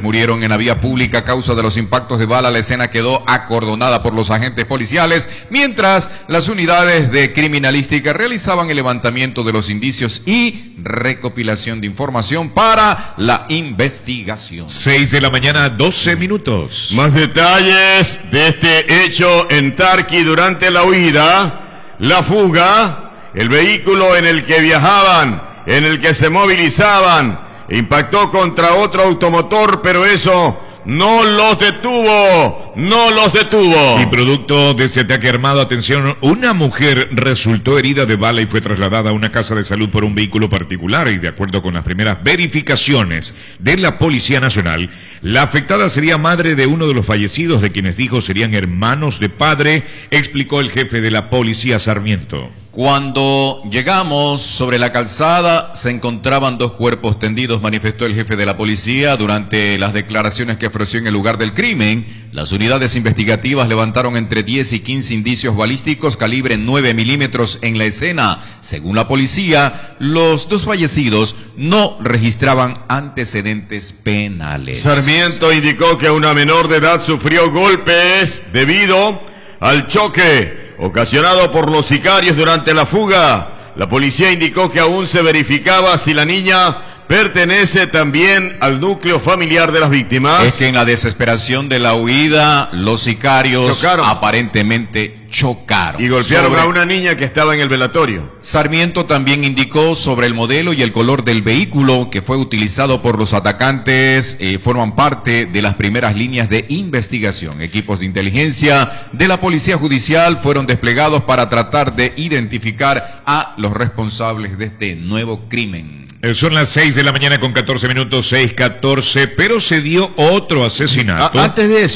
murieron en la vía pública a causa de los impactos de bala. La escena quedó acordonada por los agentes policiales, mientras las unidades de criminalística realizaban el levantamiento de los indicios y recopilación de información para la investigación. 6 de la mañana, 12 minutos. Más detalles de este hecho en Tarqui durante la huida, la fuga, el vehículo en el que viajaban, en el que se movilizaban, impactó contra otro automotor, pero eso no los detuvo, no los detuvo. Y producto de ese ataque armado, atención, una mujer resultó herida de bala y fue trasladada a una casa de salud por un vehículo particular. Y de acuerdo con las primeras verificaciones de la Policía Nacional, la afectada sería madre de uno de los fallecidos, de quienes dijo serían hermanos de padre, explicó el jefe de la Policía, Sarmiento. Cuando llegamos sobre la calzada se encontraban dos cuerpos tendidos, manifestó el jefe de la policía durante las declaraciones que ofreció en el lugar del crimen. Las unidades investigativas levantaron entre 10 y 15 indicios balísticos calibre 9 milímetros en la escena. Según la policía, los dos fallecidos no registraban antecedentes penales. Sarmiento indicó que una menor de edad sufrió golpes debido al choque ocasionado por los sicarios durante la fuga. La policía indicó que aún se verificaba si la niña pertenece también al núcleo familiar de las víctimas. Es que en la desesperación de la huida, los sicarios aparentemente chocaron. Y golpearon a una niña que estaba en el velatorio. Sarmiento también indicó sobre el modelo y el color del vehículo que fue utilizado por los atacantes. Forman parte de las primeras líneas de investigación. Equipos de inteligencia de la Policía Judicial fueron desplegados para tratar de identificar a los responsables de este nuevo crimen. Son las 6 de la mañana con 14 minutos, 6:14, pero se dio otro asesinato. Antes de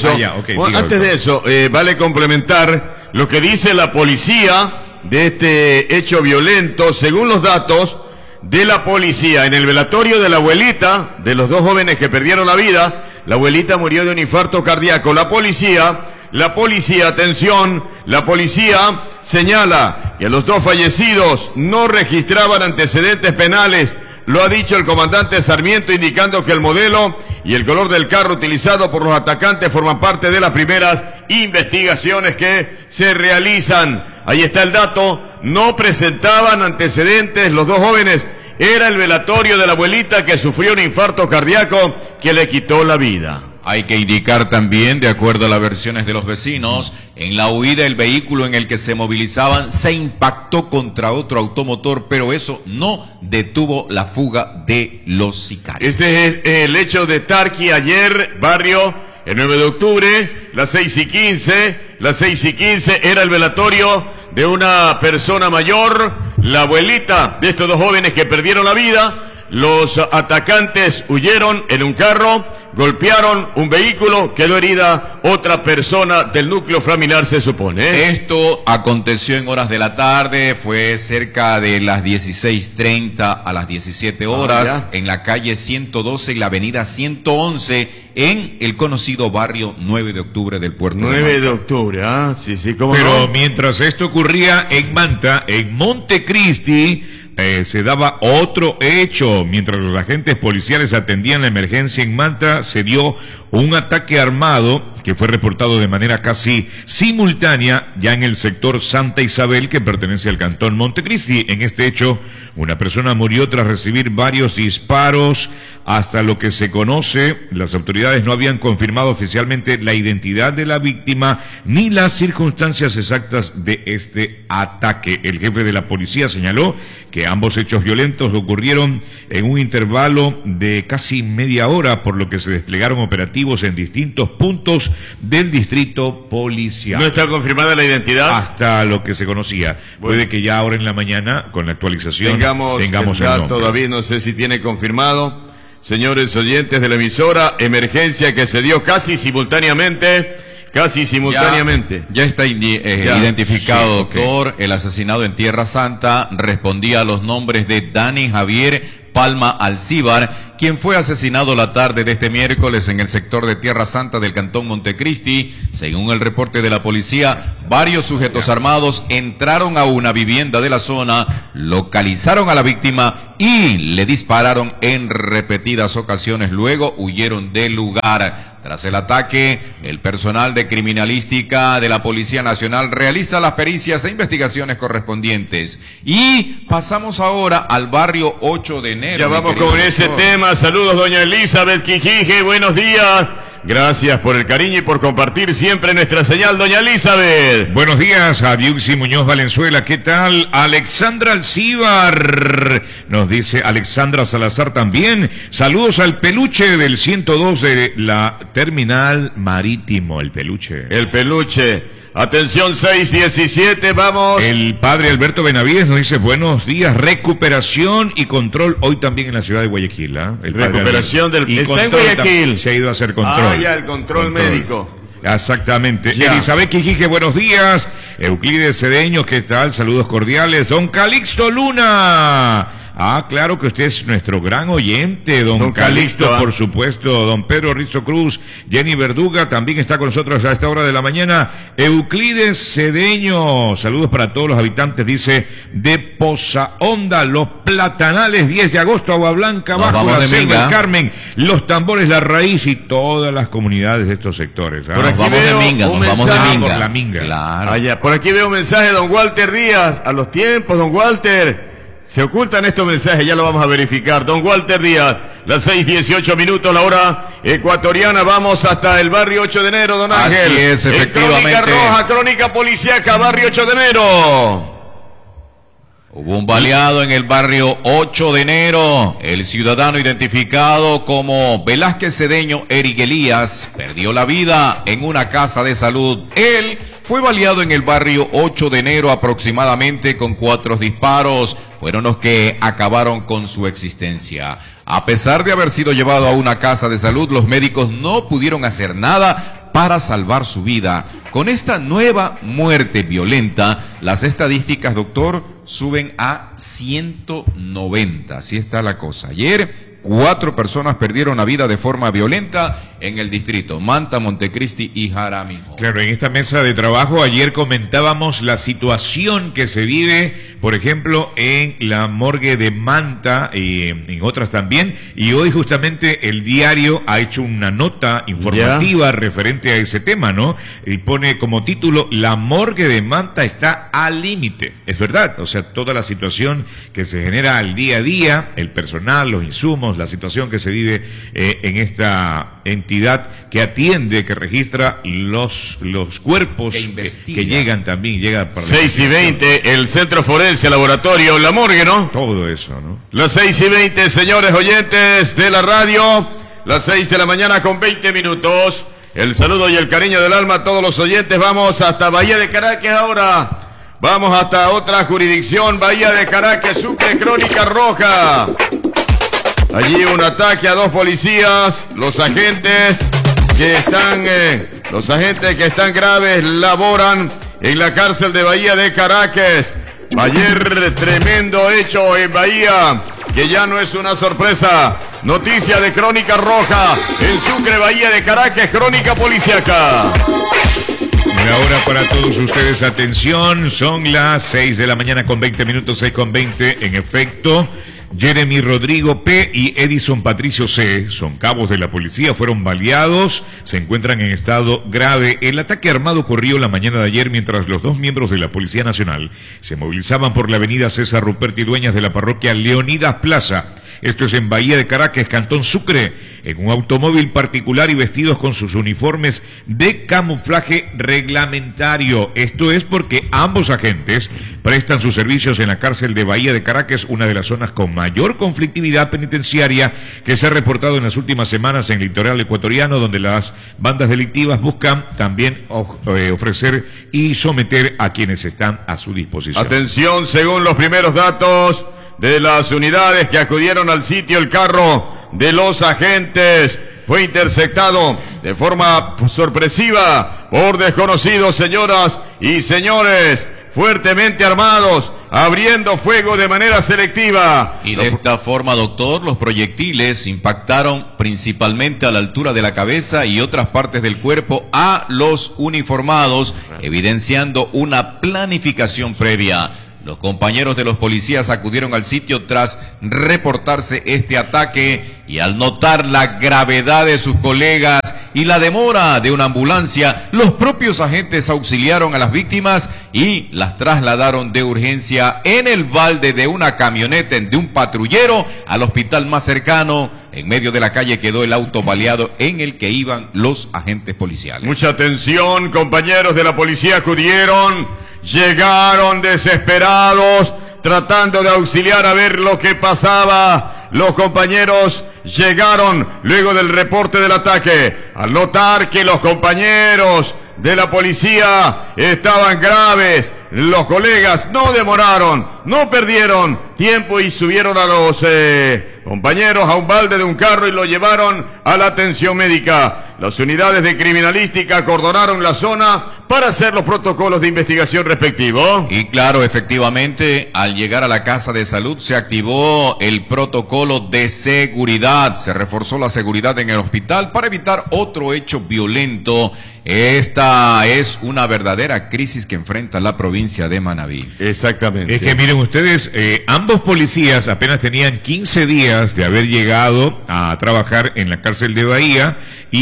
eso, vale complementar lo que dice la policía de este hecho violento. Según los datos de la policía, en el velatorio de la abuelita de los dos jóvenes que perdieron la vida, la abuelita murió de un infarto cardíaco. La policía, atención, la policía señala que los dos fallecidos no registraban antecedentes penales. Lo ha dicho el comandante Sarmiento, indicando que el modelo y el color del carro utilizado por los atacantes forman parte de las primeras investigaciones que se realizan. Ahí está el dato, no presentaban antecedentes los dos jóvenes. Era el velatorio de la abuelita que sufrió un infarto cardíaco que le quitó la vida. Hay que indicar también, de acuerdo a las versiones de los vecinos, en la huida el vehículo en el que se movilizaban se impactó contra otro automotor, pero eso no detuvo la fuga de los sicarios. Este es el hecho de Tarqui ayer, barrio, el 9 de octubre, las 6:15. Las 6:15 era el velatorio de una persona mayor, la abuelita de estos dos jóvenes que perdieron la vida. Los atacantes huyeron en un carro, golpearon un vehículo, quedó herida otra persona del núcleo familiar, se supone. Esto aconteció en horas de la tarde, fue cerca de las 16:30 a las 17 horas, en la calle 112 y la avenida 111, en el conocido barrio 9 de octubre del puerto 9 de octubre, sí, ¿cómo Pero no? mientras esto ocurría en Manta, en Montecristi, se daba otro hecho. Mientras los agentes policiales atendían la emergencia en Manta, se dio un ataque armado que fue reportado de manera casi simultánea ya en el sector Santa Isabel, que pertenece al cantón Montecristi. En este hecho, una persona murió tras recibir varios disparos. Hasta lo que se conoce, las autoridades no habían confirmado oficialmente la identidad de la víctima ni las circunstancias exactas de este ataque. El jefe de la policía señaló que ambos hechos violentos ocurrieron en un intervalo de casi media hora, por lo que se desplegaron operativos en distintos puntos del distrito policial. ¿No está confirmada la identidad? Hasta lo que se conocía. Bueno, puede que ya ahora en la mañana, con la actualización, tengamos el nombre. Todavía no sé si tiene confirmado. Señores oyentes de la emisora, emergencia que se dio casi simultáneamente. Ya está identificado, doctor. El asesinado en Tierra Santa respondía a los nombres de Dani Javier Palma Alcíbar, quien fue asesinado la tarde de este miércoles en el sector de Tierra Santa del cantón Montecristi. Según el reporte de la policía, varios sujetos armados entraron a una vivienda de la zona, localizaron a la víctima y le dispararon en repetidas ocasiones, luego huyeron del lugar. Tras el ataque, el personal de criminalística de la Policía Nacional realiza las pericias e investigaciones correspondientes. Y pasamos ahora al barrio 8 de enero. Ya vamos con ese tema. Saludos, doña Elizabeth Quijije, buenos días. Gracias por el cariño y por compartir siempre nuestra señal, doña Elizabeth. Buenos días a Diuxi Muñoz Valenzuela. ¿Qué tal? Alexandra Alcíbar. Nos dice Alexandra Salazar también. Saludos al peluche del 102 de la terminal marítimo. El peluche. El peluche. Atención, 6:17, vamos. El padre Alberto Benavides nos dice buenos días, recuperación y control hoy también en la ciudad de Guayaquil. El recuperación del... Está en Guayaquil. Se ha ido a hacer control. Ya, el control médico. Exactamente. Ya. Elizabeth Quijije, buenos días. Euclides Cedeño, ¿qué tal? Saludos cordiales. Don Calixto Luna. Claro que usted es nuestro gran oyente, don Calixto, por supuesto. Don Pedro Rizzo Cruz, Jenny Verduga también está con nosotros a esta hora de la mañana. Euclides Cedeño, saludos para todos los habitantes, dice, de Poza Honda, Los Platanales, 10 de agosto, Agua Blanca, Bajo la Selva, Carmen, Los Tambores, La Raíz y todas las comunidades de estos sectores. Por aquí vamos de Minga, nos vamos de Minga. Por la Minga. Claro. Por aquí veo un mensaje de don Walter Díaz. A los tiempos, don Walter. Se ocultan estos mensajes, ya lo vamos a verificar. Don Walter Díaz, las 6:18, la hora ecuatoriana. Vamos hasta el barrio 8 de enero, don Ángel. Así es, efectivamente. Crónica roja, crónica policíaca, barrio 8 de enero. Hubo un baleado en el barrio 8 de enero. El ciudadano identificado como Velázquez Cedeño Eric Elías perdió la vida en una casa de salud. Él fue baleado en el barrio 8 de enero aproximadamente con 4 disparos. Fueron los que acabaron con su existencia. A pesar de haber sido llevado a una casa de salud, los médicos no pudieron hacer nada para salvar su vida. Con esta nueva muerte violenta, las estadísticas, doctor, suben a 190. Así está la cosa. Ayer 4 personas perdieron la vida de forma violenta en el distrito Manta, Montecristi y Jaramillo. Claro, en esta mesa de trabajo ayer comentábamos la situación que se vive, por ejemplo, en la morgue de Manta y en otras también, y hoy justamente el diario ha hecho una nota informativa referente a ese tema, ¿no? Y pone como título, la morgue de Manta está al límite. Es verdad, o sea, toda la situación que se genera al día a día, el personal, los insumos, la situación que se vive en esta entidad que atiende, que registra los cuerpos que llegan también, llega para 6:20, el centro forense, laboratorio, la morgue, ¿no? Todo eso, ¿no? Las 6:20, señores oyentes de la radio, las 6 de la mañana con 20 minutos. El saludo y el cariño del alma a todos los oyentes. Vamos hasta Bahía de Caracas ahora. Vamos hasta otra jurisdicción, Bahía de Caracas, Sucre, crónica roja. Allí un ataque a 2 policías, los agentes que están graves laboran en la cárcel de Bahía de Caracas. Ayer tremendo hecho en Bahía, que ya no es una sorpresa. Noticia de crónica roja en Sucre, Bahía de Caracas, crónica policíaca. Una hora para todos ustedes, atención, son las 6 de la mañana con 20 minutos, 6:20, en efecto. Jeremy Rodrigo P. y Edison Patricio C., son cabos de la policía, fueron baleados, se encuentran en estado grave. El ataque armado ocurrió la mañana de ayer mientras los 2 miembros de la Policía Nacional se movilizaban por la avenida César Ruperti Dueñas de la parroquia Leonidas Plaza. Esto es en Bahía de Caracas, Cantón Sucre, en un automóvil particular y vestidos con sus uniformes de camuflaje reglamentario. Esto es porque ambos agentes prestan sus servicios en la cárcel de Bahía de Caracas, una de las zonas con mayor conflictividad penitenciaria que se ha reportado en las últimas semanas en el litoral ecuatoriano, donde las bandas delictivas buscan también ofrecer y someter a quienes están a su disposición. Atención, según los primeros datos de las unidades que acudieron al sitio, el carro de los agentes fue interceptado de forma sorpresiva por desconocidos, señoras y señores, fuertemente armados. abriendo fuego de manera selectiva. Y de esta forma, doctor, los proyectiles impactaron principalmente a la altura de la cabeza y otras partes del cuerpo a los uniformados, evidenciando una planificación previa. Los compañeros de los policías acudieron al sitio tras reportarse este ataque y al notar la gravedad de sus colegas y la demora de una ambulancia, los propios agentes auxiliaron a las víctimas y las trasladaron de urgencia en el balde de una camioneta de un patrullero al hospital más cercano. En medio de la calle quedó el auto baleado en el que iban los agentes policiales. Mucha atención, compañeros de la policía acudieron, llegaron desesperados, tratando de auxiliar a ver lo que pasaba. Los compañeros llegaron luego del reporte del ataque. Al notar que los compañeros de la policía estaban graves, los colegas no demoraron, no perdieron tiempo y subieron a los compañeros a un balde de un carro y lo llevaron a la atención médica. Las unidades de criminalística acordonaron la zona para hacer los protocolos de investigación respectivos. Y claro, efectivamente, al llegar a la casa de salud se activó el protocolo de seguridad. Se reforzó la seguridad en el hospital para evitar otro hecho violento. Esta es una verdadera crisis que enfrenta la provincia de Manabí. Exactamente. Es que miren ustedes, ambos policías apenas tenían 15 días de haber llegado a trabajar en la cárcel de Bahía,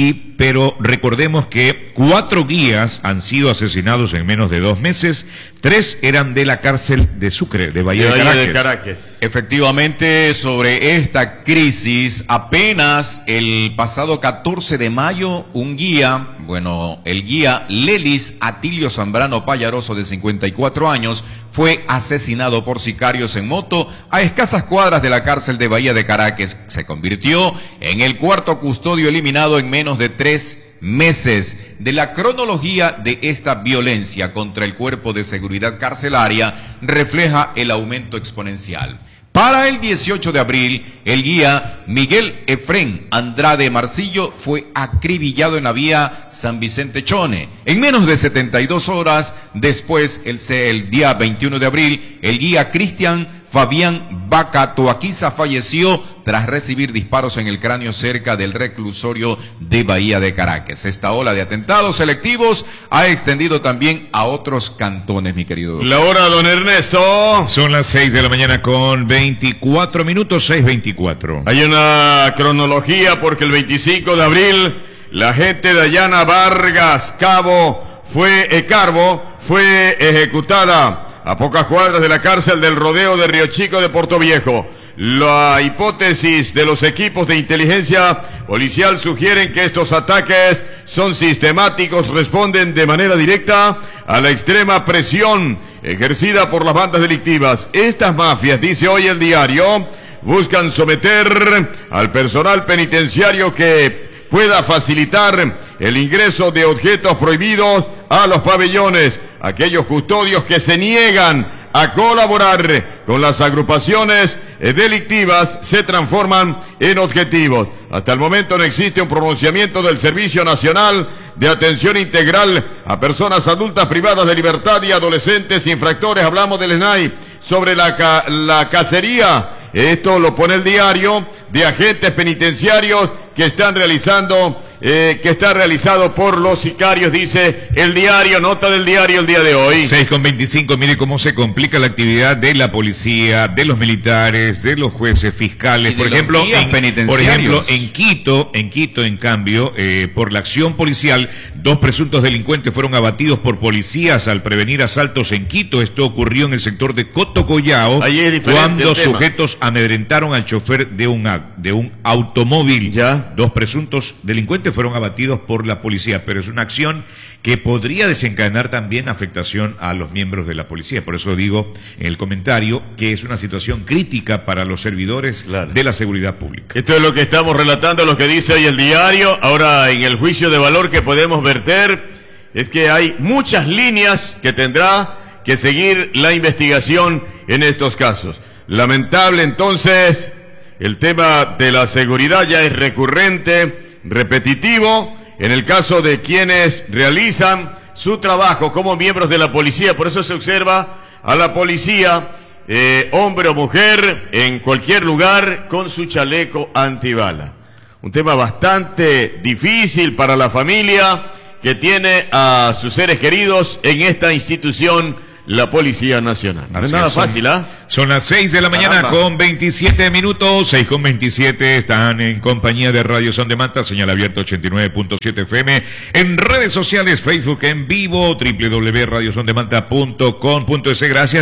pero recordemos que 4 guías han sido asesinados en menos de 2 meses, 3 eran de la cárcel de Sucre, de Bahía de Caracas. Efectivamente, sobre esta crisis, apenas el pasado 14 de mayo, un guía, el guía Lelis Atilio Zambrano Payaroso, de 54 años, fue asesinado por sicarios en moto a escasas cuadras de la cárcel de Bahía de Caracas. Se convirtió en el 4º custodio eliminado en menos de 3 meses. De la cronología de esta violencia contra el cuerpo de seguridad carcelaria refleja el aumento exponencial. Para el 18 de abril, el guía Miguel Efrén Andrade Marcillo fue acribillado en la vía San Vicente Chone. En menos de 72 horas después, el día 21 de abril, el guía Cristian Fabián Vaca Toaquiza falleció tras recibir disparos en el cráneo cerca del reclusorio de Bahía de Caracas. Esta ola de atentados selectivos ha extendido también a otros cantones, mi querido doctor. La hora, don Ernesto. Son las 6 de la mañana con 24 minutos, 6:24. Hay una cronología porque el 25 de abril, la gente de Dayana Vargas Carbo fue ejecutada a pocas cuadras de la cárcel del Rodeo de Río Chico de Puerto Viejo. La hipótesis de los equipos de inteligencia policial sugieren que estos ataques son sistemáticos, responden de manera directa a la extrema presión ejercida por las bandas delictivas. Estas mafias, dice hoy el diario, buscan someter al personal penitenciario que pueda facilitar el ingreso de objetos prohibidos a los pabellones. Aquellos custodios que se niegan a colaborar con las agrupaciones delictivas se transforman en objetivos. Hasta el momento no existe un pronunciamiento del Servicio Nacional de Atención Integral a Personas Adultas Privadas de Libertad y Adolescentes Infractores. Hablamos del SNAI sobre la cacería. Esto lo pone el diario de agentes penitenciarios que está realizado por los sicarios, dice el diario, nota del diario el día de hoy. 6:25, mire cómo se complica la actividad de la policía, de los militares, de los jueces fiscales. Por ejemplo, en Quito, en cambio, por la acción policial, 2 presuntos delincuentes fueron abatidos por policías al prevenir asaltos en Quito. Esto ocurrió en el sector de Cotocollao, cuando sujetos amedrentaron al chofer de un automóvil. ¿Ya? 2 presuntos delincuentes fueron abatidos por la policía, pero es una acción que podría desencadenar también afectación a los miembros de la policía. Por eso digo en el comentario que es una situación crítica para los servidores de la seguridad pública. Esto es lo que estamos relatando, lo que dice hoy el diario. Ahora, en el juicio de valor que podemos verter, es que hay muchas líneas que tendrá que seguir la investigación en estos casos. Lamentable, entonces, el tema de la seguridad ya es recurrente, repetitivo, en el caso de quienes realizan su trabajo como miembros de la policía. Por eso se observa a la policía hombre o mujer, en cualquier lugar, con su chaleco antibala. Un tema bastante difícil para la familia que tiene a sus seres queridos en esta institución, la Policía Nacional. No es nada fácil, ¿ah? Son las 6 de la mañana con 27 minutos, 6 con 27, están en compañía de Radio Son de Manta, señal abierta 89.7 FM, en redes sociales, Facebook en vivo, www.radiosondemanta.com.es. Gracias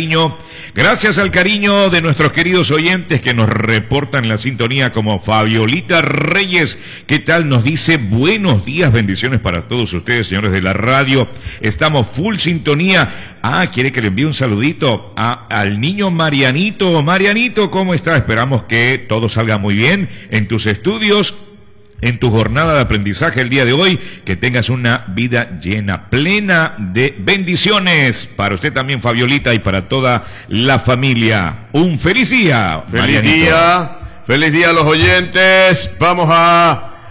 al cariño de nuestros queridos oyentes que nos reportan la sintonía, como Fabiolita Reyes. ¿Qué tal? Nos dice: buenos días, bendiciones para todos ustedes, señores de la radio, estamos full sintonía. Quiere que le envíe un saludito al niño Marianito. Marianito, ¿cómo está? Esperamos que todo salga muy bien en tus estudios, en tu jornada de aprendizaje el día de hoy, que tengas una vida llena, plena de bendiciones. Para usted también, Fabiolita, y para toda la familia. Un feliz día, Marianito. Feliz día a los oyentes. Vamos a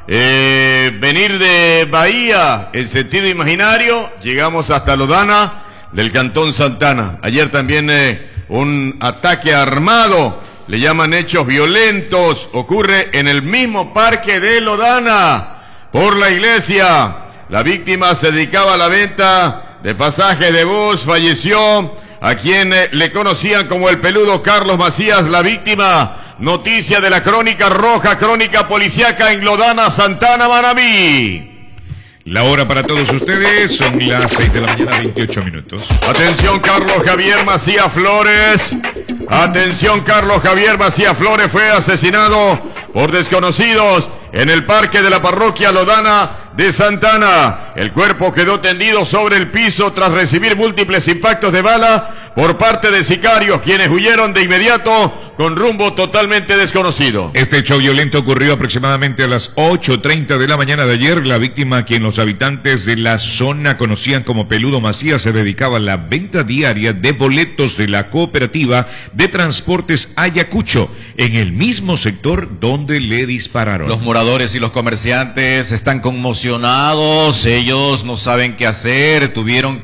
venir de Bahía en sentido imaginario. Llegamos hasta Lodana, del Cantón Santana. Ayer también un ataque armado, le llaman hechos violentos, ocurre en el mismo parque de Lodana, por la iglesia. La víctima se dedicaba a la venta de pasajes de bus, falleció a quien le conocían como el peludo Carlos Macías, la víctima. Noticia de la Crónica Roja, crónica policíaca en Lodana, Santana, Manabí. La hora para todos ustedes son las 6 de la mañana, 28 minutos. Atención, Carlos Javier Macías Flores. Atención, Carlos Javier Macías Flores fue asesinado por desconocidos en el parque de la parroquia Lodana de Santana. El cuerpo quedó tendido sobre el piso tras recibir múltiples impactos de bala por parte de sicarios, quienes huyeron de inmediato con rumbo totalmente desconocido. Este hecho violento ocurrió aproximadamente a las 8:30 de la mañana de ayer. La víctima, a quien los habitantes de la zona conocían como Peludo Macías, se dedicaba a la venta diaria de boletos de la cooperativa de transportes Ayacucho, en el mismo sector donde le dispararon. Los moradores y los comerciantes están conmocionados, ellos no saben qué hacer, tuvieron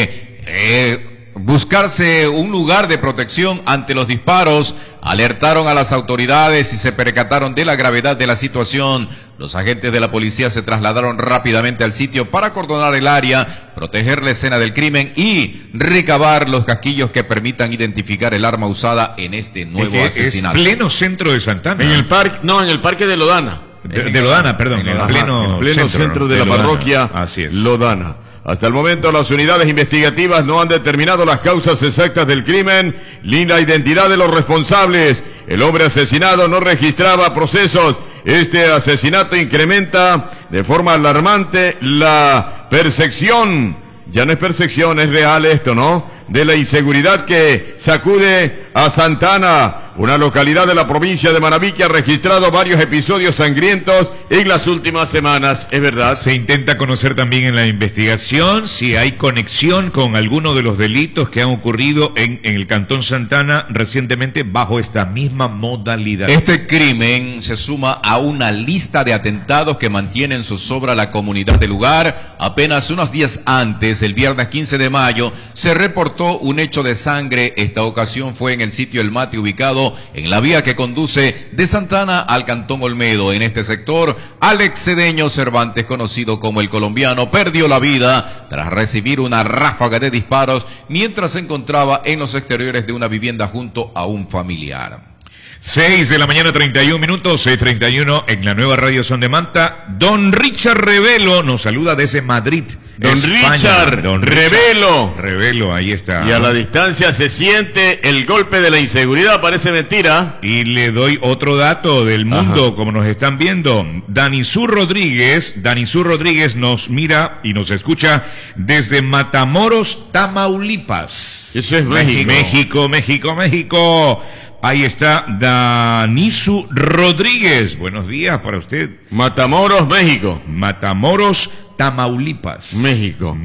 que buscarse un lugar de protección ante los disparos, alertaron a las autoridades y se percataron de la gravedad de la situación. Los agentes de la policía se trasladaron rápidamente al sitio para acordonar el área, proteger la escena del crimen y recabar los casquillos que permitan identificar el arma usada en este nuevo asesinato. Es pleno centro de Santana. En el parque de Lodana. De Lodana, perdón. En pleno centro de la parroquia Lodana. Hasta el momento las unidades investigativas no han determinado las causas exactas del crimen ni la identidad de los responsables. El hombre asesinado no registraba procesos. Este asesinato incrementa de forma alarmante la percepción. Ya no es percepción, es real esto, ¿no? De la inseguridad que sacude a Santana, una localidad de la provincia de Manabí que ha registrado varios episodios sangrientos en las últimas semanas, es verdad. Se intenta conocer también en la investigación si hay conexión con alguno de los delitos que han ocurrido en el Cantón Santana recientemente bajo esta misma modalidad. Este crimen se suma a una lista de atentados que mantiene en zozobra la comunidad del lugar. Apenas unos días antes, el viernes 15 de mayo, se reportó un hecho de sangre. Esta ocasión fue en el sitio El Mate, ubicado en la vía que conduce de Santana al Cantón Olmedo. En este sector, Alex Cedeño Cervantes, conocido como el colombiano, perdió la vida tras recibir una ráfaga de disparos mientras se encontraba en los exteriores de una vivienda junto a un familiar. 6 de la mañana, 31 minutos, 6:31 en la nueva Radio Son de Manta. Don Richard Revelo nos saluda desde Madrid, Don España. Richard Revelo. Revelo, ahí está. Y a la distancia se siente el golpe de la inseguridad, parece mentira. Y le doy otro dato del mundo, como nos están viendo. Danisú Rodríguez nos mira y nos escucha desde Matamoros, Tamaulipas. Eso es México. México. Ahí está Danisú Rodríguez. Buenos días para usted. Matamoros, México. Matamoros, Tamaulipas. México.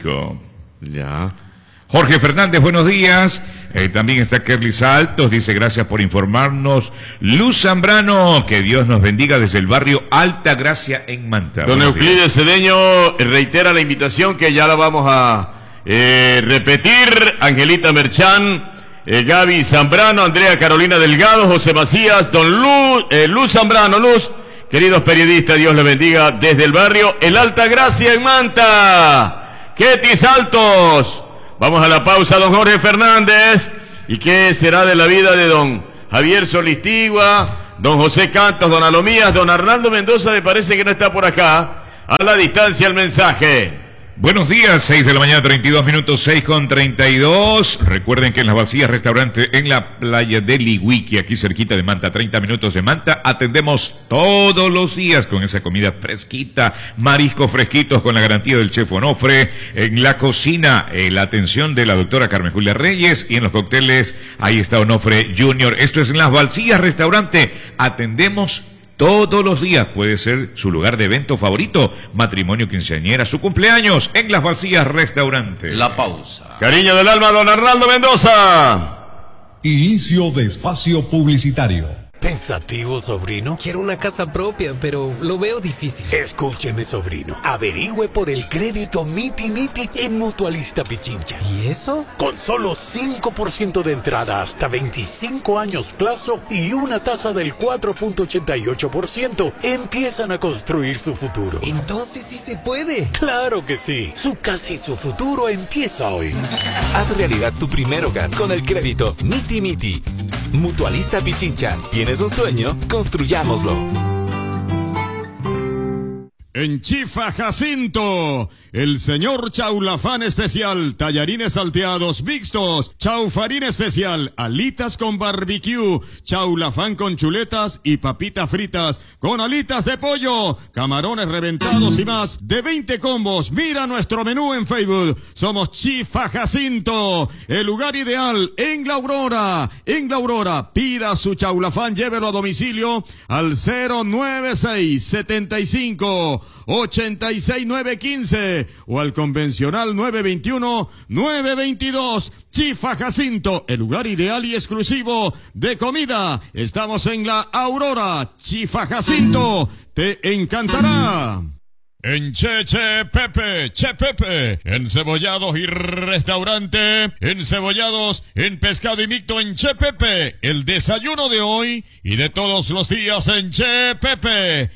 Ya. Jorge Fernández, buenos días. También está Kerly Saltos, dice gracias por informarnos. Luz Zambrano, que Dios nos bendiga desde el barrio Alta Gracia en Manta. Don Euclides Cedeño reitera la invitación que ya la vamos a repetir. Angelita Merchán Gaby Zambrano, Andrea Carolina Delgado, José Macías, don Luz Zambrano. Luz, queridos periodistas, Dios les bendiga desde el barrio El Alta Gracia en Manta. Ketis Altos. Vamos a la pausa, don Jorge Fernández. ¿Y qué será de la vida de don Javier Solistigua, don José Cantos, don Alomías, don Arnaldo Mendoza? Me parece que no está por acá. A la distancia el mensaje. Buenos días, 6 de la mañana, 32 minutos, 6:32. Recuerden que en Las Vacías Restaurante en la playa de Lihuiqui, aquí cerquita de Manta, 30 minutos de Manta, atendemos todos los días con esa comida fresquita, mariscos fresquitos con la garantía del chef Onofre. En la cocina, la atención de la doctora Carmen Julia Reyes, y en los cócteles, ahí está Onofre Junior. Esto es en Las Vacías Restaurante, atendemos todos los días. Puede ser su lugar de evento favorito, matrimonio, quinceañera, su cumpleaños, en Las Vacías Restaurante. La pausa. Cariño del alma, don Arnaldo Mendoza. Inicio de espacio publicitario. Pensativo, sobrino. Quiero una casa propia, pero lo veo difícil. Escúcheme, sobrino. Averigüe por el crédito Miti Miti en Mutualista Pichincha. ¿Y eso? Con solo 5% de entrada hasta 25 años plazo y una tasa del 4.88%, empiezan a construir su futuro. Entonces sí se puede. Claro que sí. Su casa y su futuro empieza hoy. Haz realidad tu primer hogar con el crédito Miti Miti. Mutualista Pichincha. ¿Tienes un sueño? Construyámoslo. En Chifa Jacinto, el señor Chaulafán especial, tallarines salteados mixtos, chaufarín especial, alitas con barbecue, chaulafán con chuletas y papitas fritas con alitas de pollo, camarones reventados y más de 20 combos. Mira nuestro menú en Facebook. Somos Chifa Jacinto, el lugar ideal en La Aurora. En La Aurora, pida su chaulafán, llévelo a domicilio al 096-75-86915 o al convencional 921-922. Chifa Jacinto, el lugar ideal y exclusivo de comida. Estamos en La Aurora. Chifa Jacinto, te encantará. En Che Pepe, encebollados y restaurante, encebollados en pescado y mixto en Che Pepe, el desayuno de hoy y de todos los días en Che Pepe,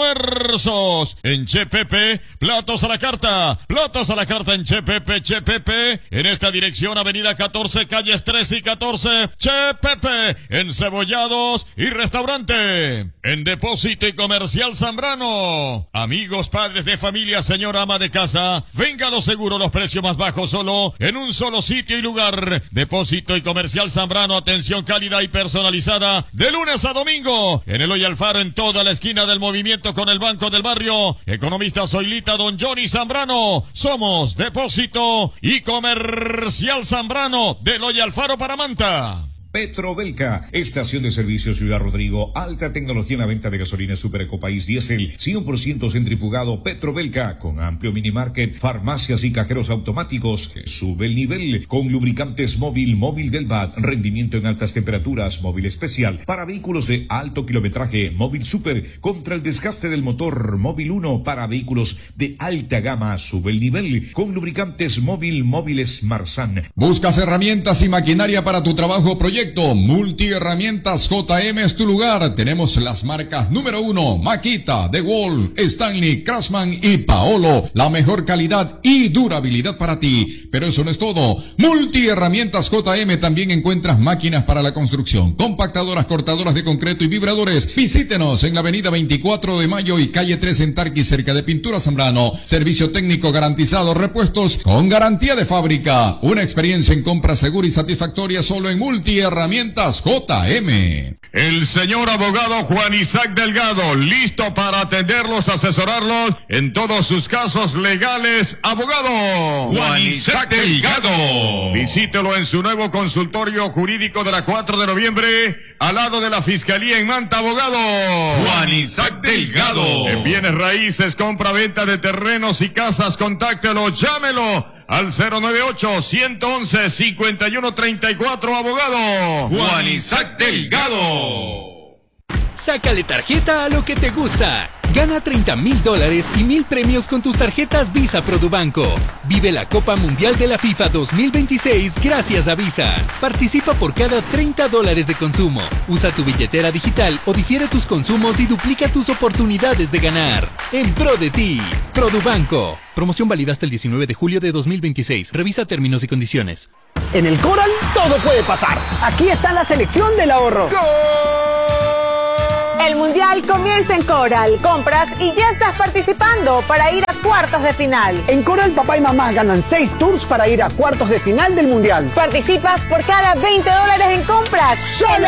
almuerzos en Che Pepe, platos a la carta en Che Pepe, en esta dirección avenida 14, calles 13 y 14, Che Pepe, encebollados y restaurante, en Depósito y Comercial Zambrano, amigos, padres de familia, señora ama de casa, venga lo seguro, los precios más bajos solo en un solo sitio y lugar. Depósito y Comercial Zambrano, atención cálida y personalizada de lunes a domingo. En Eloy Alfaro, en toda la esquina del movimiento con el Banco del Barrio. Economista Zoilita, don Johnny Zambrano. Somos Depósito y Comercial Zambrano de Eloy Alfaro para Manta. Petrobelca, estación de servicio Ciudad Rodrigo, alta tecnología en la venta de gasolina Super Ecopaís Diesel, 100% centrifugado. Petrobelca, con amplio minimarket, farmacias y cajeros automáticos. Sube el nivel con lubricantes móvil del BAT, rendimiento en altas temperaturas, móvil especial para vehículos de alto kilometraje, móvil super contra el desgaste del motor, móvil 1 para vehículos de alta gama. Sube el nivel con lubricantes móviles Marsan. ¿Buscas herramientas y maquinaria para tu trabajo o proyecto? Multiherramientas JM es tu lugar. Tenemos las marcas número 1, Makita, DeWalt, Stanley, Craftsman y Paolo. La mejor calidad y durabilidad para ti. Pero eso no es todo. Multiherramientas JM también encuentras máquinas para la construcción, compactadoras, cortadoras de concreto y vibradores. Visítenos en la avenida 24 de Mayo y calle 3 en Tarqui, cerca de Pintura Zambrano. Servicio técnico garantizado, repuestos con garantía de fábrica. Una experiencia en compra segura y satisfactoria solo en Multiherramientas JM. El señor abogado Juan Isaac Delgado, listo para atenderlos, asesorarlos en todos sus casos legales. Abogado Juan Isaac Delgado. Visítelo en su nuevo consultorio jurídico de la 4 de noviembre, al lado de la Fiscalía en Manta. Abogado Juan Isaac Delgado. En bienes raíces, compra-venta de terrenos y casas, contáctelo, llámelo al 098-111-5134, abogado Juan Isaac Delgado. Sácale tarjeta a lo que te gusta. Gana $30,000 y 1,000 premios con tus tarjetas Visa Produbanco. Vive la Copa Mundial de la FIFA 2026 gracias a Visa. Participa por cada $30 de consumo. Usa tu billetera digital o difiere tus consumos y duplica tus oportunidades de ganar. En pro de ti, Produbanco. Promoción válida hasta el 19 de julio de 2026. Revisa términos y condiciones. En el Coral todo puede pasar. Aquí está la selección del ahorro. ¡Gol! El Mundial comienza en Coral. Compras y ya estás participando para ir a cuartos de final. En Coral, papá y mamá ganan 6 tours para ir a cuartos de final del Mundial. Participas por cada $20 en compras. ¡Solo